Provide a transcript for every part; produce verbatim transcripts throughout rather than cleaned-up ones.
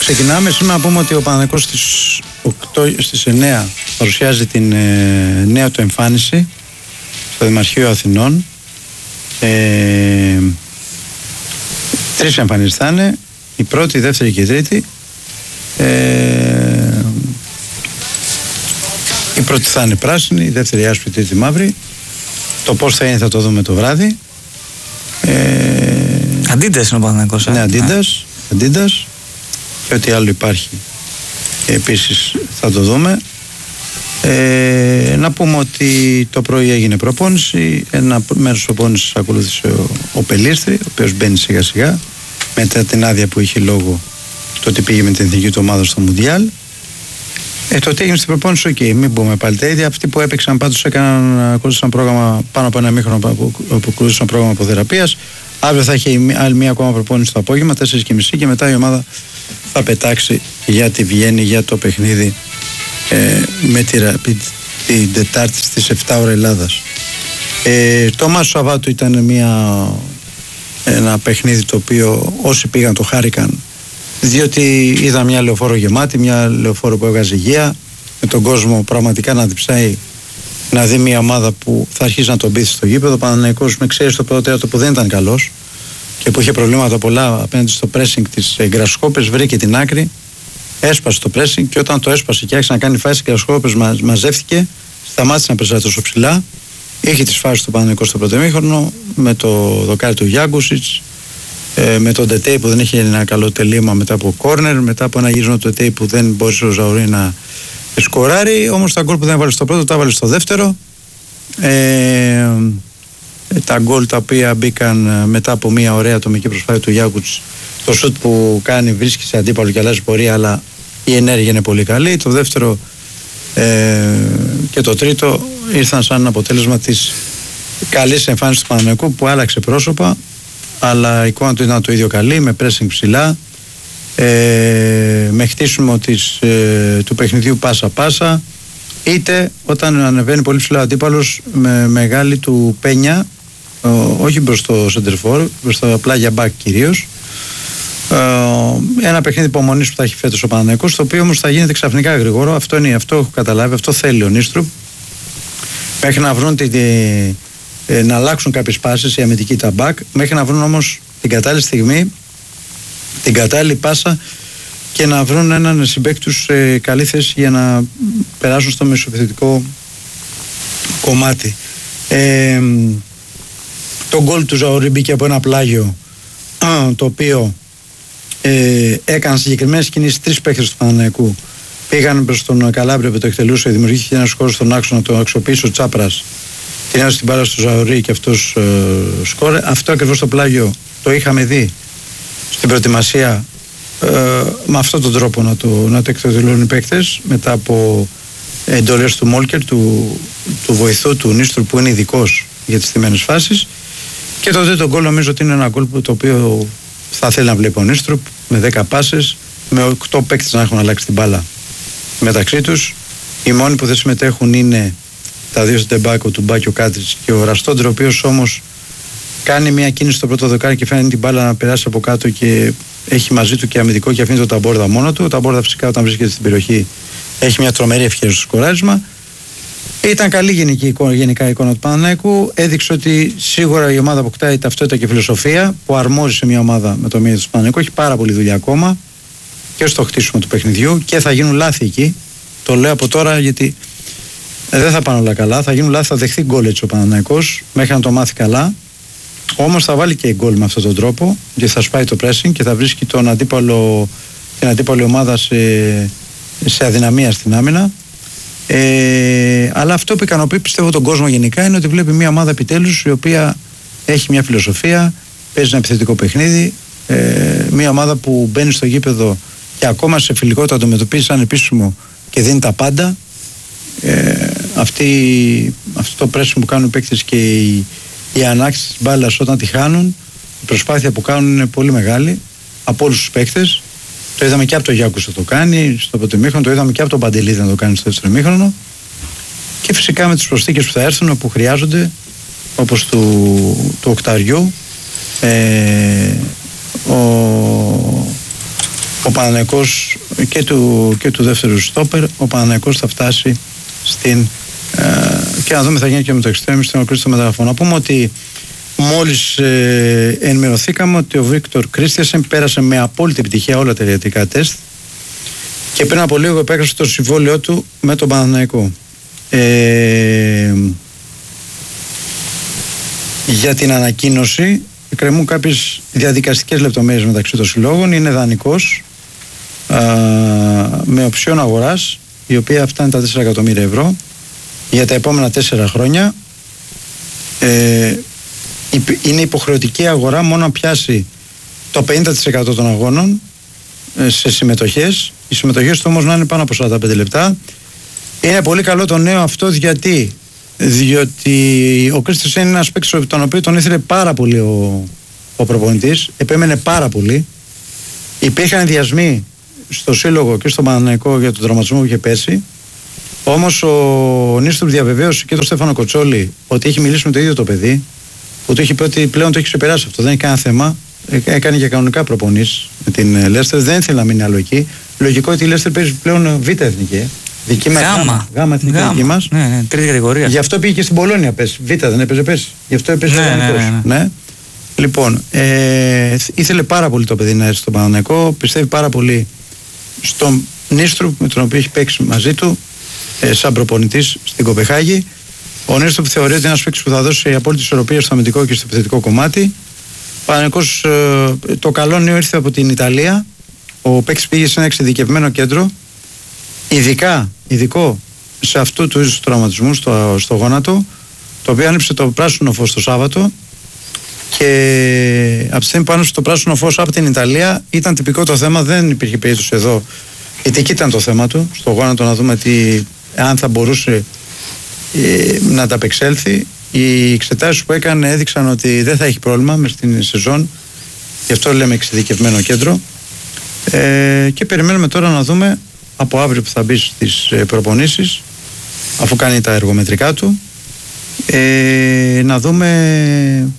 Ξεκινάμε σήμερα να πούμε ότι ο Παναθηναϊκός στις, οκτώ, στις εννέα παρουσιάζει την ε, νέα του εμφάνιση στο Δημαρχείο Αθηνών. Ε, τρεις εμφανίσεις θα είναι, η πρώτη, η δεύτερη και η τρίτη. Ε, η πρώτη θα είναι πράσινη, η δεύτερη άσπρη, η τρίτη μαύρη. Το πώς θα είναι θα το δούμε το βράδυ. Ε, Αντίντας είναι ο Παναθηναϊκός. Ναι, Αντίντας, Αντίντας. Και ό,τι άλλο υπάρχει επίσης θα το δούμε. Ε, να πούμε ότι το πρωί έγινε προπόνηση. Ένα μέρος προπόνησης ακολούθησε ο, ο Πελίστρη, ο οποίος μπαίνει σιγά σιγά μετά την άδεια που είχε λόγω το ότι πήγε με την εθνική του ομάδα στο Μουντιάλ. Ε, το τι έγινε στην προπόνηση, οκ, okay, μην πούμε πάλι τα ίδια. Αυτοί που έπαιξαν πάντως έκαναν, ακολούθησαν πρόγραμμα πάνω από ένα μήχρονο που ακολούθησαν πρόγραμμα αποθεραπείας. Αύριο θα έχει άλλη μία ακόμα προπόνηση το απόγευμα, τέσσερις και μισή, και μετά η ομάδα θα πετάξει για τη Βιέννη για το παιχνίδι ε, με τη Rapid την Τετάρτη στις επτά ώρα Ελλάδας. Ε, το Μάσο Σαββάτου ήταν μια, ένα παιχνίδι το οποίο όσοι πήγαν το χάρηκαν, διότι είδα μια λεωφόρο γεμάτη, μια λεωφόρο που έβγαζε υγεία, με τον κόσμο πραγματικά να διψάει να δει μια ομάδα που θα αρχίσει να τον πείθει στο γήπεδο. Ο Παναθηναϊκός με ξέρει στο πρώτο τέταρτο που δεν ήταν καλός και που είχε προβλήματα πολλά απέναντι στο pressing της Γκρασχόπες, βρήκε την άκρη, έσπασε το pressing, και όταν το έσπασε και άρχισε να κάνει φάση, Γκρασχόπες μα, μαζεύτηκε, σταμάτησε να πεσάει τόσο ψηλά. Είχε τις φάσεις του Παναθηναϊκού στο πρώτο ημίχρονο, με το δοκάρι του Γιάνκουσιτς, ε, με τον Τετέι που δεν είχε ένα καλό τελείωμα μετά από κόρνερ, μετά από ένα γύρισμα του Τετέι που δεν μπορούσε ο Ζαουρί να σκοράρει. Όμως τα γκολ που δεν έβαλε στο πρώτο τα έβαλε στο δεύτερο. Ε, τα γκολ τα οποία μπήκαν μετά από μια ωραία ατομική προσπάθεια του Γιάνκουτς, το σουτ που κάνει βρίσκει σε αντίπαλο και αλλάζει πορεία, αλλά η ενέργεια είναι πολύ καλή. Το δεύτερο ε, και το τρίτο ήρθαν σαν αποτέλεσμα της καλής εμφάνισης του Παναθηναϊκού, που άλλαξε πρόσωπα, αλλά η εικόνα του ήταν το ίδιο καλή, με pressing ψηλά, ε, με χτίσιμο της, ε, του παιχνιδιού πάσα πάσα, είτε όταν ανεβαίνει πολύ ψηλά ο αντίπαλος με μεγάλη του πένια, ε, όχι προς το σεντερφόρ, προς τα πλάγια μπακ κυρίως. Ε, ένα παιχνίδι υπομονής που θα έχει φέτος ο Παναθηναϊκός, το οποίο όμως θα γίνεται ξαφνικά γρήγορο. Αυτό είναι, αυτό έχω καταλάβει, αυτό θέλει ο Νίστρουπ, μέχρι να βρουν τη, τη, ε, να αλλάξουν κάποιες πάσεις οι αμυντικοί τα μπακ, μέχρι να βρουν όμως την κατάλληλη στιγμή, την κατάλληλη πάσα, και να βρουν έναν συμπαίκτη τους σε καλή θέση για να περάσουν στο μεσοεπιθετικό κομμάτι. Ε, το γκολ του Ζαουρί μπήκε από ένα πλάγιο, το οποίο ε, έκαναν συγκεκριμένες κινήσεις τρεις παίκτες του Παναθηναϊκού. Πήγαν προς τον Καλάβριο που το εκτελούσε, δημιουργήθηκε ένας χώρος στον άξονα, το αξιοποίησε ο Τσάπρας, την έδωσε την μπάλα στο Ζαουρί και αυτός ε, σκόρε. Αυτό ακριβώς το πλάγιο το είχαμε δει στην προετοιμασία, ε, με αυτόν τον τρόπο να το, να το εκτελούν οι παίκτες, μετά από εντολές του Μόλκερ, του, του βοηθού του Νίστρου, που είναι ειδικός για τις στιμένες φάσεις. Και το τρίτο γκολ νομίζω ότι είναι ένα γκολ το οποίο θα θέλει να βλέπει ο Νίστρου, με δέκα πάσες, με οκτώ παίκτες να έχουν αλλάξει την μπάλα μεταξύ τους. Οι μόνοι που δεν συμμετέχουν είναι τα δύο στεμπάκο του Μπάκιο Κάτριτς και ο Ραστόντρ, ο οποίος όμως κάνει μια κίνηση στο πρώτο δοκάρι και φαίνεται την μπάλα να περάσει από κάτω και έχει μαζί του και αμυντικό και αφήνει το Ταμπόρδα μόνο του. Ο Ταμπόρδα φυσικά όταν βρίσκεται στην περιοχή έχει μια τρομερή ευκαιρία στο σκοράρισμα. Ήταν καλή γενική εικόνα, γενικά εικόνα του Παναθηναϊκού. Έδειξε ότι σίγουρα η ομάδα αποκτάει ταυτότητα και φιλοσοφία που αρμόζει σε μια ομάδα με το μύθο του Παναθηναϊκού. Έχει πάρα πολλή δουλειά ακόμα και στο χτίσιμο του παιχνιδιού, και θα γίνουν λάθη εκεί. Το λέω από τώρα γιατί δεν θα πάνε όλα καλά. Θα γίνουν λάθη, θα δεχθεί γκολ έτσι ο Παναθηναϊκός μέχρι να το μάθει καλά. Όμως θα βάλει και γκολ με αυτόν τον τρόπο, γιατί θα σπάει το pressing και θα βρίσκει τον αντίπαλο, την αντίπαλη ομάδα σε, σε αδυναμία στην άμυνα. Ε, αλλά αυτό που ικανοποιεί, πιστεύω, τον κόσμο γενικά είναι ότι βλέπει μια ομάδα επιτέλους η οποία έχει μια φιλοσοφία, παίζει ένα επιθετικό παιχνίδι, ε, μια ομάδα που μπαίνει στο γήπεδο και ακόμα σε φιλικό το αντιμετωπίζει σαν επίσημο και δίνει τα πάντα. Ε, αυτή, αυτό το pressing που κάνουν οι παίκτες και η, η ανάκτηση της μπάλας όταν τη χάνουν, η προσπάθεια που κάνουν είναι πολύ μεγάλη από όλους τους παίκτες. Το είδαμε και από τον Γιάκου να το κάνει στο πρώτο ημίχρονο, το είδαμε και από τον Παντελίδη να το κάνει στο δεύτερο ημίχρονο. Και φυσικά με τις προσθήκες που θα έρθουν, που χρειάζονται, όπως του, του Οκταριού, ε, ο, ο Παναθηναϊκός και του, και του δεύτερου στόπερ, ο Παναθηναϊκός θα φτάσει στην ε, και να δούμε θα γίνει και με το εξτρέμι στην ολοκλήρωση των μεταγραφών. Να πούμε ότι μόλις ε, ενημερωθήκαμε ότι ο Βίκτορ Κρίστιανσεν πέρασε με απόλυτη επιτυχία όλα τα ιατρικά τεστ και πριν από λίγο επέκρασε το συμβόλαιό του με τον Παναθηναϊκό. Ε, για την ανακοίνωση εκκρεμούν κάποιες διαδικαστικές λεπτομέρειες μεταξύ των συλλόγων. Είναι δανεικός α, με οψιόν αγοράς, η οποία φτάνει τα τέσσερα εκατομμύρια ευρώ για τα επόμενα τέσσερα χρόνια. Ε, είναι υποχρεωτική αγορά μόνο να πιάσει το πενήντα τοις εκατό των αγώνων ε, σε συμμετοχές. Οι συμμετοχές του όμως να είναι πάνω από σαράντα πέντε λεπτά. Είναι πολύ καλό το νέο αυτό γιατί διότι ο Κρίστος είναι ένας παίκτης τον οποίο τον ήθελε πάρα πολύ ο, ο προπονητής, επέμενε πάρα πολύ. Υπήρχαν ενδιασμοί στο Σύλλογο και στο Παναθηναϊκό για τον τραυματισμό που είχε πέσει. Όμως ο Νίστρου διαβεβαίωσε και τον Στέφανο Κοτσόλη ότι έχει μιλήσει με το ίδιο το παιδί, που του έχει πει ότι πλέον το έχει ξεπεράσει αυτό, δεν έχει κανένα θέμα. Έκανε και κανονικά προπονήσεις με την Λέστερ, δεν ήθελε να μείνει άλλο εκεί. Λογικό ότι η Λέστερ παίζει πλέον β' εθνική. Δική μας, γάμα. Γάμα εθνική δική μας. Ναι, ναι, τρίτη κατηγορία. Γι' αυτό πήγε και στην Πολώνια πες. Β' δεν έπαιζε πες. Γι' αυτό έπαιζε ναι, ναι, ναι, ναι. ναι. Λοιπόν, ε, ήθελε πάρα πολύ το παιδί να έρθει στον Παναθηναϊκό. Πιστεύει πάρα πολύ στον Νίστρου με τον οποίο έχει παίξει μαζί του ε, σαν προπονητής στην Κοπεχάγη. Ο Νίστρου θεωρεί ότι είναι ένας παίκτης που θα δώσει απόλυτη ισορροπία στο αμυντικό και στο επιθετικό κομμάτι. Ο Παναθηναϊκός, ε, το καλό νέο ήρθε από την Ιταλία. Ο παίκτης πήγε σε ένα εξειδικευμένο κέντρο. Ειδικά, ειδικό σε αυτού του είδους του τραυματισμού στο, στο γόνατο, το οποίο άνοιξε το πράσινο φως το Σάββατο και από τη στιγμή που άνοιξε το πράσινο φως από την Ιταλία ήταν τυπικό το θέμα, δεν υπήρχε περίπτωση εδώ, γιατί εκεί ήταν το θέμα του, στο γόνατο να δούμε τι, αν θα μπορούσε ε, να ανταπεξέλθει. Οι εξετάσεις που έκανε έδειξαν ότι δεν θα έχει πρόβλημα μες στην σεζόν, γι' αυτό λέμε εξειδικευμένο κέντρο ε, και περιμένουμε τώρα να δούμε από αύριο που θα μπει στις προπονήσεις, αφού κάνει τα εργομετρικά του, ε, να δούμε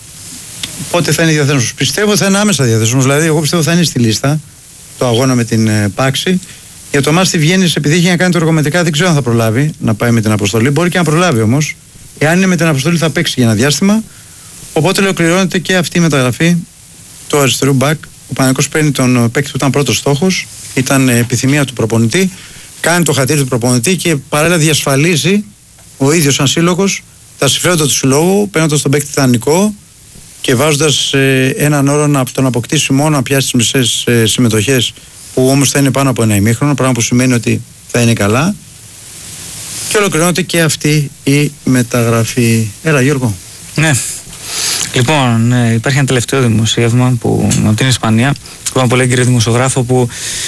πότε θα είναι διαθέσιμος. Πιστεύω θα είναι άμεσα διαθέσιμος, δηλαδή εγώ πιστεύω θα είναι στη λίστα το αγώνα με την ε, Πάξη. Για το Μάστι Βιέννης, επειδή έχει να κάνει τα εργομετρικά, δεν ξέρω αν θα προλάβει να πάει με την αποστολή. Μπορεί και να προλάβει όμως. Εάν είναι με την αποστολή, θα παίξει για ένα διάστημα. Οπότε ολοκληρώνεται και αυτή η μεταγραφή του αριστερού μπακ. Ο Παναθηναϊκός παίρνει τον παίκτη που ήταν πρώτος στόχος, ήταν επιθυμία του προπονητή, κάνει το χατήρι του προπονητή και παράλληλα διασφαλίζει ο ίδιος σαν σύλλογος τα συμφέροντα του συλλόγου, παίρνοντας τον παίκτη δανεικό και βάζοντας ε, έναν όρο να τον αποκτήσει μόνο να πιάσει τις μισές ε, συμμετοχές, που όμως θα είναι πάνω από ένα ημίχρονο, πράγμα που σημαίνει ότι θα είναι καλά. Και ολοκληρώνεται και αυτή η μεταγραφή. Έλα Γιώργο. Ναι. Λοιπόν, ναι, υπάρχει ένα τελευταίο δημοσίευμα που, από την Ισπανία, που ένα πολύ έγκυρο δημοσιογράφο που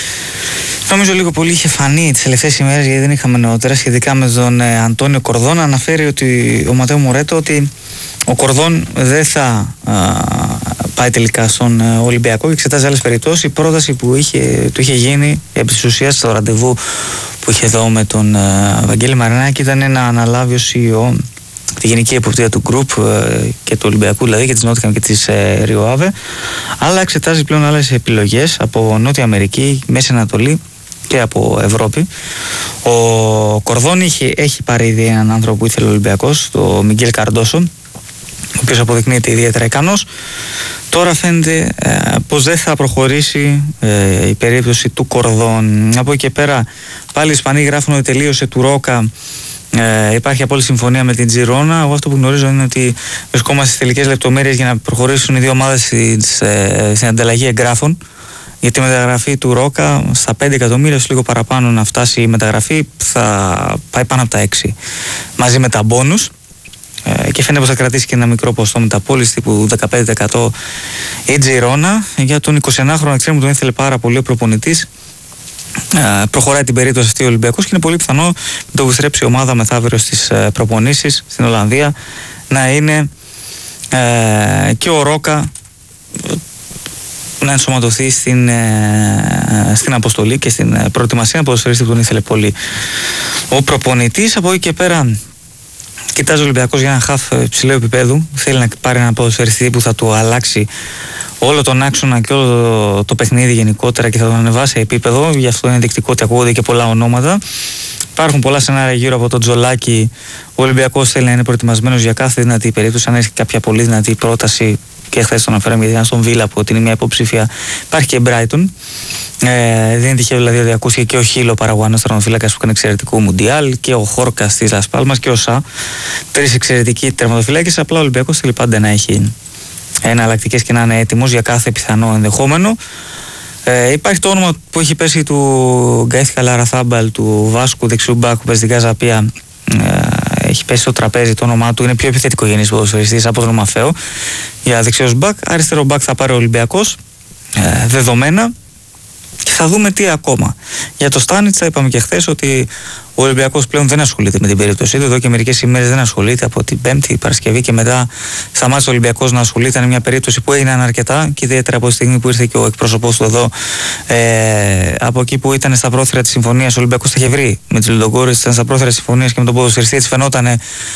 νομίζω λίγο πολύ είχε φανεί τις τελευταίες ημέρες, γιατί δεν είχαμε νεότερα, σχετικά με τον ε, Αντώνιο Κορδόν. Αναφέρει ότι ο Ματέο Μορέτο ότι ο Κορδόν δεν θα α, πάει τελικά στον ε, Ολυμπιακό και εξετάζει άλλες περιπτώσεις. Η πρόταση που είχε, του είχε γίνει επί της ουσίας στο ραντεβού που είχε εδώ με τον ε, Βαγγέλη Μαρινάκη ήταν να αναλάβει ο σι ι ο τη γενική εποπτεία του Group ε, και του Ολυμπιακού, δηλαδή και της Νότιχαμ και της ε, Ριοάβε, αλλά εξετάζει πλέον άλλες επιλογές από Νότια Αμερική, Μέση Ανατολή και από Ευρώπη. Ο Κορδόν είχε, έχει πάρει ήδη έναν άνθρωπο που ήθελε ο Ολυμπιακός, τον Μιγγέλ Καρντόσο, ο οποίος αποδεικνύεται ιδιαίτερα ικανός. Τώρα φαίνεται ε, πως δεν θα προχωρήσει ε, η περίπτωση του Κορδόν. Από εκεί και πέρα πάλι οι Ισπανοί γράφουν ότι τελείωσε του Ρόκα. Ε, υπάρχει απόλυτη συμφωνία με την Τζιρόνα. Εγώ αυτό που γνωρίζω είναι ότι βρισκόμαστε στις τελικές λεπτομέρειες για να προχωρήσουν οι δύο ομάδες στις, ε, στην ανταλλαγή εγγράφων για τη μεταγραφή του Ρόκα. Στα πέντε εκατομμύρια, λίγο παραπάνω να φτάσει η μεταγραφή, θα πάει πάνω από τα έξι μαζί με τα μπόνους. Ε, και φαίνεται πως θα κρατήσει και ένα μικρό ποσό με τα πώληση τύπου δεκαπέντε τοις εκατό η Τζιρόνα. Για τον εικοσιενάχρονο, ξέρουμε, τον ήθελε πάρα πολύ ο προπονητής. Uh, προχωράει την περίπτωση αυτή ο Ολυμπιακός και είναι πολύ πιθανό με το που στρέψει η ομάδα μεθαύριο στις uh, προπονήσεις στην Ολλανδία να είναι uh, και ο Ρόκα uh, να ενσωματωθεί στην, uh, στην αποστολή και στην uh, προετοιμασία ποδοσφαιριστή που τον ήθελε πολύ ο προπονητής. Από εκεί και πέρα κοιτάζει ο Ολυμπιακός για ένα χαφ υψηλού επίπεδου, θέλει να πάρει ένα ποδοσφαιριστή που θα του αλλάξει όλο τον άξονα και όλο το, το παιχνίδι γενικότερα και θα τον ανεβάσει σε επίπεδο. Γι' αυτό είναι ενδεικτικό ότι ακούγονται και πολλά ονόματα. Υπάρχουν πολλά σενάρια γύρω από τον Τζολάκη. Ο Ολυμπιακός θέλει να είναι προετοιμασμένος για κάθε δυνατή περίπτωση. Αν έχει κάποια πολύ δυνατή πρόταση, και χθες τον αναφέραμε γιατί ήταν στον Βίλα που είναι μια υποψήφια, υπάρχει και η Brighton. Ε, δεν είναι τυχαίο δηλαδή ότι ακούστηκε και ο Χίλο Παραγουανός τερματοφύλακας που έκανε εξαιρετικό Μουντιάλ, και ο Χόρκας της Λας Πάλμας και ο Σα. Τρεις εξαιρετικοί τερματοφύλακες. Απλά ο Ολυμπιακός θέλει πάντα να έχει εναλλακτικές και να είναι έτοιμος για κάθε πιθανό ενδεχόμενο. Ε, υπάρχει το όνομα που έχει πέσει του Γκαΐθικα Λαραθάμπαλ, του Βάσκου δεξιού μπακ που παίζει στην Καζαπία. Ε, έχει πέσει στο τραπέζι το όνομά του. Είναι πιο επιθετικό γενής ποδοσφαιριστής από τον Μαφέο για δεξιός μπακ. Αριστερό μπακ θα πάρει ο Ολυμπιακός, ε, δεδομένα. Και θα δούμε τι ακόμα. Για το Στάνιτσα είπαμε και χθες ότι ο Ολυμπιακός πλέον δεν ασχολείται με την περίπτωσή του. Εδώ και μερικές ημέρες δεν ασχολείται. Από την Πέμπτη, Παρασκευή και μετά σταμάτησε ο Ολυμπιακός να ασχολείται. Ήταν μια περίπτωση που έγιναν αρκετά και ιδιαίτερα από τη στιγμή που ήρθε και ο εκπρόσωπός του εδώ. Ε, από εκεί που ήταν στα πρόθυρα της συμφωνίας, ο Ολυμπιακός τα είχε βρει με τις Λουντογκόρες, ήταν στα πρόθυρα της συμφωνίας και με τον ποδοσφαιριστή, έτσι φαινόταν